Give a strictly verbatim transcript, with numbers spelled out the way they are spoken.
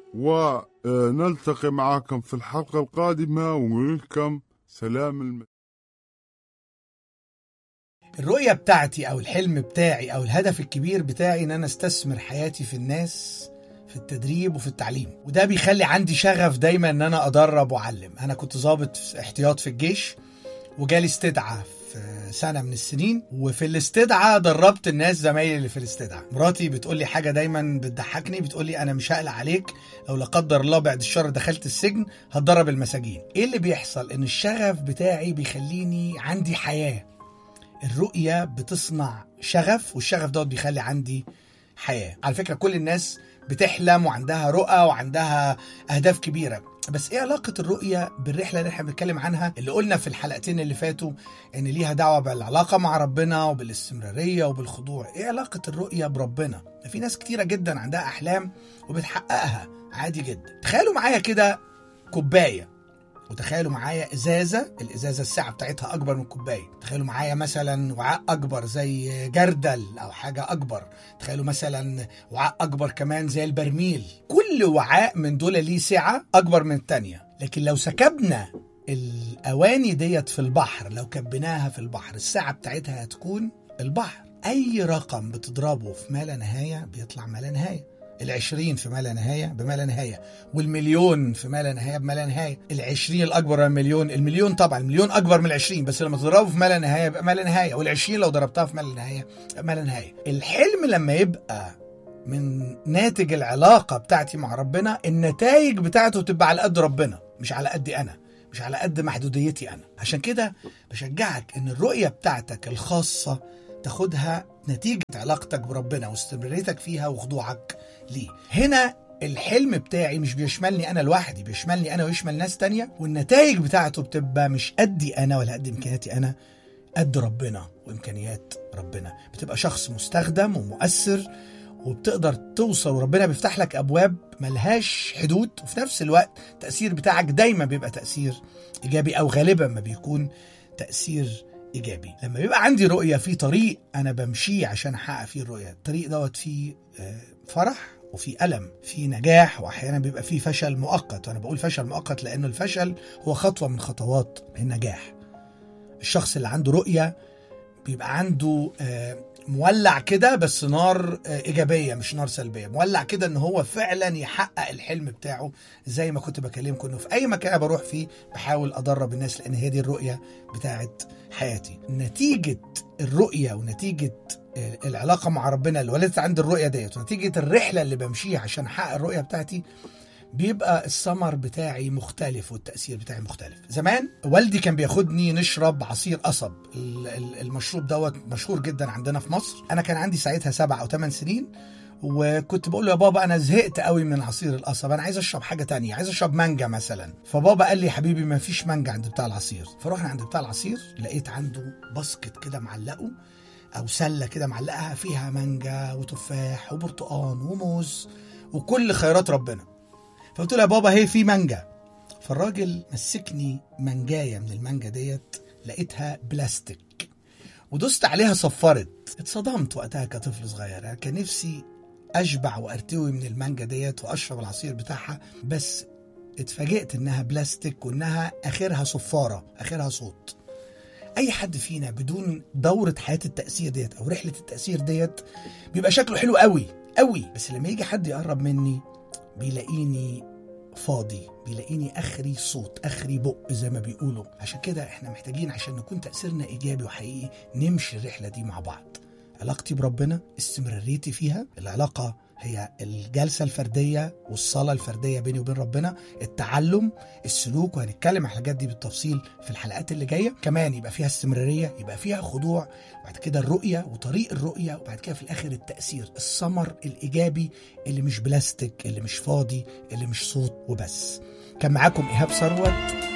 ونلتقي معكم في الحلقة القادمة ونقول لكم سلام الم... الرؤية بتاعتي أو الحلم بتاعي أو الهدف الكبير بتاعي إن أنا استثمر حياتي في الناس، في التدريب وفي التعليم. وده بيخلي عندي شغف دايما إن أنا أدرب وأعلم. أنا كنت ضابط احتياط في الجيش، وجالي استدعاء في سنة من السنين، وفي الاستدعاء دربت الناس زمايلي اللي في الاستدعاء. مراتي بتقول لي حاجة دايما بتضحكني، بتقول لي أنا مش هقلق عليك لو لا قدر الله بعد الشر دخلت السجن هتدرب المساجين. إيه اللي بيحصل؟ إن الشغف بتاعي بيخليني عندي حياة. الرؤية بتصنع شغف، والشغف دوت بيخلي عندي حياة. على فكرة كل الناس بتحلم وعندها رؤى وعندها أهداف كبيرة، بس إيه علاقة الرؤية بالرحلة اللي احنا بنتكلم عنها، اللي قلنا في الحلقتين اللي فاتوا إن ليها دعوة بالعلاقة مع ربنا وبالاستمرارية وبالخضوع؟ إيه علاقة الرؤية بربنا؟ في ناس كتيرة جدا عندها أحلام وبتحققها عادي جدا. تخيلوا معايا كده كوباية، وتخيلوا معايا إزازة، الإزازة السعة بتاعتها أكبر من الكوباية. تخيلوا معايا مثلا وعاء أكبر زي جردل أو حاجة أكبر. تخيلوا مثلا وعاء أكبر كمان زي البرميل. كل وعاء من دول ليه سعة أكبر من التانية، لكن لو سكبنا الأواني ديت في البحر، لو كبناها في البحر، السعة بتاعتها هتكون البحر. أي رقم بتضربه في ما لا نهاية بيطلع ما لا نهاية. العشرين في ما لا نهاية بما لا نهاية، والمليون في ما لا نهاية بما لا نهاية. العشرين الأكبر من المليون، المليون طبعا المليون أكبر من العشرين، بس لما تضربه في ما لا نهاية بقى ما لا نهاية، والعشرين لو ضربتها في ما لا نهاية ما لا نهاية. الحلم لما يبقى من ناتج العلاقة بتاعتي مع ربنا، النتائج بتاعته تبقى على قد ربنا، مش على قد أنا، مش على قد محدوديتي أنا. عشان كده بشجعك إن الرؤية بتاعتك الخاصة تاخدها نتيجة علاقتك بربنا واستمراريتك فيها وخضوعك ليه. هنا الحلم بتاعي مش بيشملني أنا لوحدي، بيشملني أنا ويشمل ناس تانية، والنتائج بتاعته بتبقى مش قدي أنا ولا قد إمكانياتي أنا، قد ربنا وإمكانيات ربنا. بتبقى شخص مستخدم ومؤثر، وبتقدر توصل، وربنا بيفتح لك أبواب ملهاش حدود، وفي نفس الوقت التأثير بتاعك دايما بيبقى تأثير إيجابي، أو غالبا ما بيكون تأثير إيجابي. لما بيبقى عندي رؤية في طريق أنا بمشيه عشان أحقق فيه الرؤية، الطريق دوت فيه فرح وفي ألم، في نجاح، وأحيانا بيبقى فيه فشل مؤقت. وأنا بقول فشل مؤقت لأنه الفشل هو خطوة من خطوات النجاح. الشخص اللي عنده رؤية بيبقى عنده مولع كده، بس نار إيجابية مش نار سلبية، مولع كده إن هو فعلا يحقق الحلم بتاعه. زي ما كنت بكلمكم إنه في أي مكان بروح فيه بحاول أدرب الناس، لأن هي دي الرؤية بتاعت حياتي. نتيجة الرؤية ونتيجة العلاقة مع ربنا اللي ولدت عند الرؤية ديت، ونتيجة الرحلة اللي بمشيها عشان أحقق الرؤية بتاعتي، بيبقى الثمر بتاعي مختلف والتأثير بتاعي مختلف. زمان والدي كان بياخدني نشرب عصير قصب. المشروب دوت مشهور جدا عندنا في مصر. أنا كان عندي ساعتها سبع أو ثمان سنين، وكنت بقول له يا بابا أنا زهقت قوي من عصير القصب، أنا عايز أشرب حاجة تانية، عايز أشرب مانجا مثلا. فبابا قال لي حبيبي ما فيش مانجا عند بتاع العصير. فروحنا عند بتاع العصير، لقيت عنده باسكت كده معلقه، أو سلة كده معلقها فيها مانجا وتفاح وبرتقان وموز وكل خيرات ربنا. فقلت له يا بابا هي في مانجا. فالراجل مسكني منجاية من المانجا ديت، لقيتها بلاستيك ودوست عليها صفرت. اتصدمت وقتها كطفل صغير، كان نفسي أشبع وأرتوي من المانجا ديت وأشرب العصير بتاعها، بس اتفاجئت إنها بلاستيك وإنها آخرها صفارة، آخرها صوت. أي حد فينا بدون دورة حياة التأثير ديت أو رحلة التأثير ديت بيبقى شكله حلو قوي قوي، بس لما يجي حد يقرب مني بيلاقيني فاضي، بيلاقيني أخري صوت، أخري بق زي ما بيقولوا. عشان كده احنا محتاجين عشان نكون تأثيرنا إيجابي وحقيقي نمشي الرحلة دي مع بعض. علاقتي بربنا، استمراريتي فيها، العلاقة هي الجلسة الفردية والصلاة الفردية بيني وبين ربنا، التعلم، السلوك، وهنتكلم عن الحاجات دي بالتفصيل في الحلقات اللي جاية. كمان يبقى فيها استمرارية، يبقى فيها خضوع، وبعد كده الرؤية وطريق الرؤية، وبعد كده في الآخر التأثير، الثمر الإيجابي اللي مش بلاستيك، اللي مش فاضي، اللي مش صوت وبس. كان معاكم إيهاب ثروت.